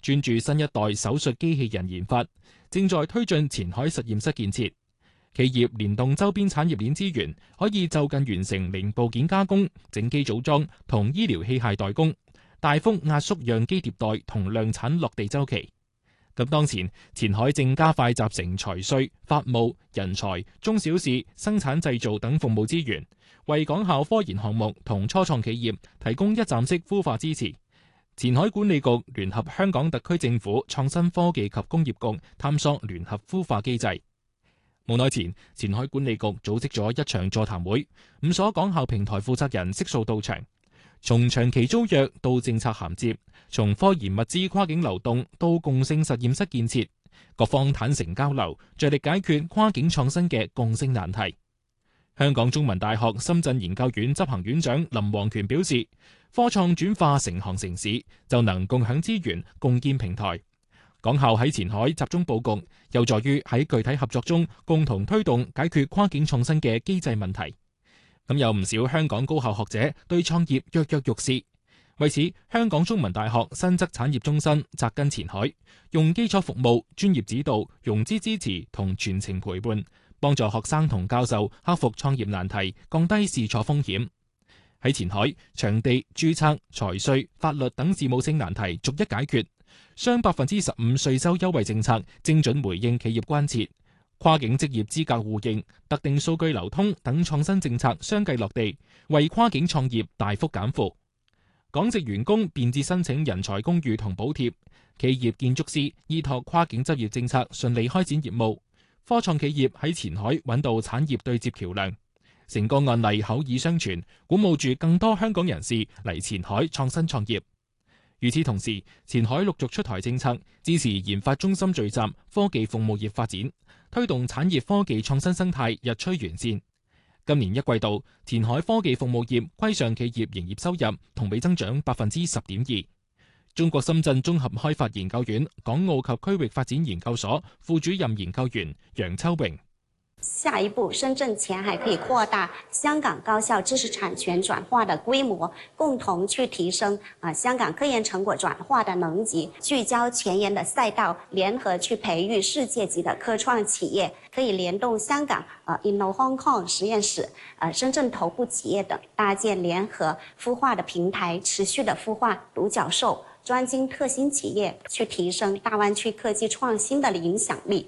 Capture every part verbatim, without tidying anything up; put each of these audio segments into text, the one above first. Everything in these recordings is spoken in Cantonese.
專注新一代手術機器人研發，正在推進前海實驗室建設。企業聯動周邊產業鏈資源，可以就近完成零部件加工、整機組裝同醫療器械代工，大幅壓縮樣機迭代同量產落地週期。咁當前，前海正加快集成財稅、法務、人才、中小試、生產製造等服務資源，為港校科研項目同初創企業提供一站式孵化支持。前海管理局聯合香港特區政府創新科技及工業局探索聯合孵化機制。冇耐前，前海管理局組織咗一場座談會，五所港校平台負責人悉數到場。從長期租約到政策銜接，從科研物資跨境流動到共性實驗室建設，各方坦誠交流，着力解決跨境創新嘅共性難題。香港中文大學深圳研究院執行院長林王權表示，科創轉化成行成市，就能共享資源，共建平台。港校喺前海集中佈局，有助於喺具體合作中共同推動解決跨境創新嘅機制問題。咁有唔少香港高校學者對創業躍躍欲試，為此香港中文大學新澤產業中心扎根前海，用基礎服務、專業指導、融資支持同全程陪伴，幫助學生同教授克服創業難題，降低試錯風險。喺前海，場地、註冊、財稅、法律等事務性難題逐一解決，雙百分之十五稅收優惠政策精準回應企業關切。跨境職業資格互認、特定數據流通等創新政策相繼落地，為跨境創業大幅減負。港籍員工便捷申請人才公寓同補貼，企業建築師依託跨境執業政策順利開展業務。科創企業喺前海揾到產業對接橋梁，成功案例口耳相傳，鼓舞住更多香港人士嚟前海創新創業。與此同時，前海陸續出台政策，支持研發中心聚集科技服務業發展，推動產業科技創新生態日趨完善。今年一季度，前海科技服務業規上企業營業收入同比增長百分之十點二。中國深圳綜合開發研究院港澳及區域發展研究所副主任研究員楊秋榮。 下一步，深圳前海可以擴大香港高校知識產權轉化的規模，共同去提升啊香港科研成果轉化的能級，聚焦前沿的賽道，聯合去培育世界級的科創企業，可以聯動香港啊 Inno Hong Kong 實驗室、啊深圳頭部企業等，搭建聯合孵化的平台，持續的孵化獨角獸、專精特新企業，去提升大灣區科技創新的影響力。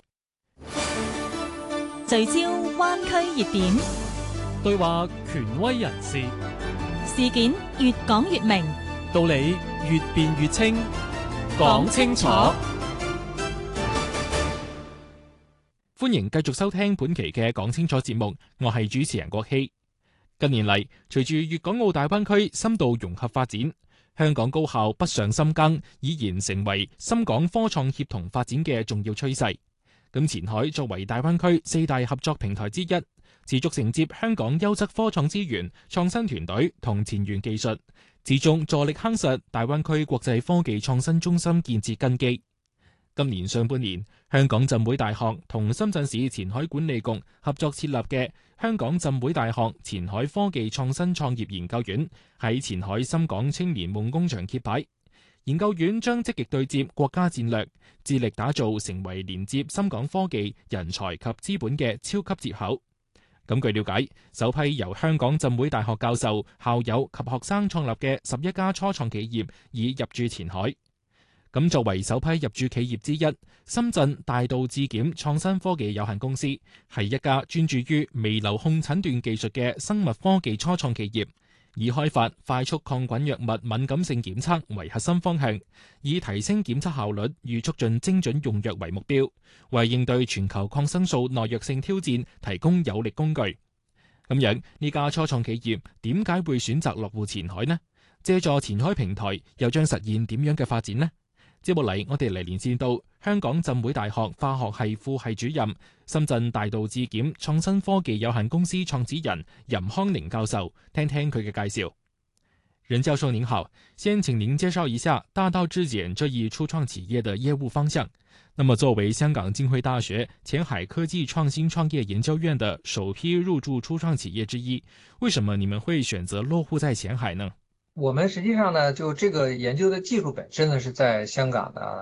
聚焦灣區熱點， 對話權威人士， 事件越講越明， 道理越辯越清，講清楚。 歡迎繼續收聽本期嘅講清楚節目，我係主持人郭希。近年嚟，隨住粵港澳大灣區深度融合發展，香港高校北上深耕已然成為深港科創協同發展嘅重要趨勢。咁前海作為大灣區四大合作平台之一，持續承接香港優質科創資源、創新團隊同前沿技術，始終助力夯實大灣區國際科技創新中心建設根基。今年上半年，香港浸會大學同深圳市前海管理局合作設立嘅香港浸會大學前海科技創新創業研究院喺前海深港青年夢工場揭牌。研究院將積極對接國家戰略，致力打造成為連接深港科技人才及資本嘅超級接口。咁據了解，首批由香港浸會大學教授、校友及學生創立嘅十一家初創企業已入駐前海。咁作為首批入駐企業之一，深圳大道智檢創新科技有限公司係一家專注於微流控診斷技術嘅生物科技初創企業。以開發快速抗菌藥物敏感性檢測為核心方向，以提升檢測效率與促進精準用藥為目標，為應對全球抗生素耐藥性挑戰提供有力工具。咁樣呢家初創企業點解會選擇落戶前海呢？借助前海平台又將實現點樣嘅發展呢？接落嚟，我哋嚟連線到香港浸會大學化學系副系主任、深圳大道智檢創新科技有限公司創始人任康寧教授，聽聽佢嘅介紹。任教授您好，先請您介紹一下大道智檢這一初創企業的業務方向。那麼作為香港浸會大學前海科技創新創業研究院的首批入駐初創企業之一，為什麼你們會選擇落戶在前海呢？ 我們實際上呢，就這個研究的技術本身呢是在香港的，